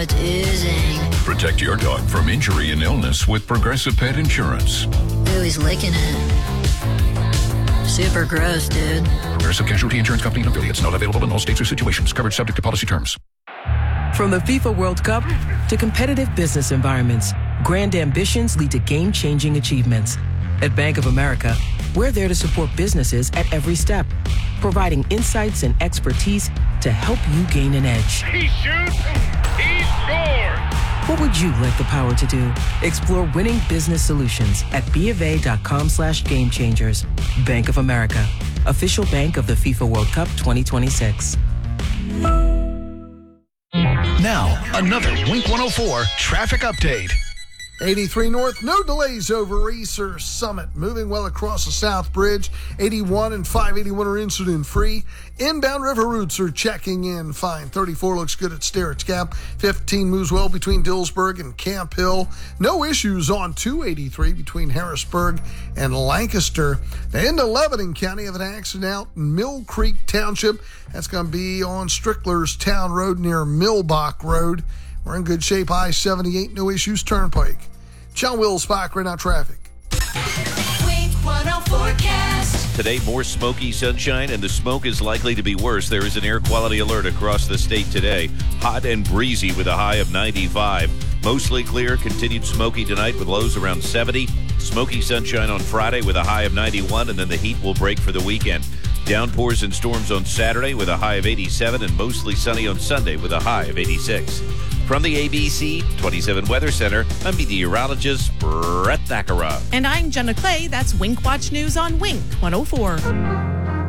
it's oozing. Protect your dog from injury and illness with Progressive Pet Insurance. Ooh, he's licking it. Super gross, dude. Progressive Casualty Insurance Company and affiliates. Not available in all states or situations. Coverage subject to policy terms. From the FIFA World Cup to competitive business environments, grand ambitions lead to game-changing achievements. At Bank of America, we're there to support businesses at every step, providing insights and expertise to help you gain an edge. He shoots, he scores! What would you like the power to do? Explore winning business solutions at BofA.com/gamechangers. Bank of America, official bank of the FIFA World Cup 2026. Now, another Wink 104 traffic update. 83 North, no delays over Reser Summit. Moving well across the South Bridge. 81 and 581 are incident-free. Inbound river routes are checking in fine. 34 looks good at Sterrett's Gap. 15 moves well between Dillsburg and Camp Hill. No issues on 283 between Harrisburg and Lancaster. The end of Lebanon County have an accident out in Mill Creek Township. That's going to be on Strickler's Town Road near Millbach Road. We're in good shape. I-78, no issues. Turnpike. John Wills, Spike, right now traffic. Wink 104 forecast. Today, more smoky sunshine, and the smoke is likely to be worse. There is an air quality alert across the state today. Hot and breezy with a high of 95. Mostly clear, continued smoky tonight with lows around 70. Smoky sunshine on Friday with a high of 91, and then the heat will break for the weekend. Downpours and storms on Saturday with a high of 87, and mostly sunny on Sunday with a high of 86. From the ABC 27 Weather Center, I'm meteorologist Brett Thakara. And I'm Jenna Clay. That's Wink Watch News on Wink 104.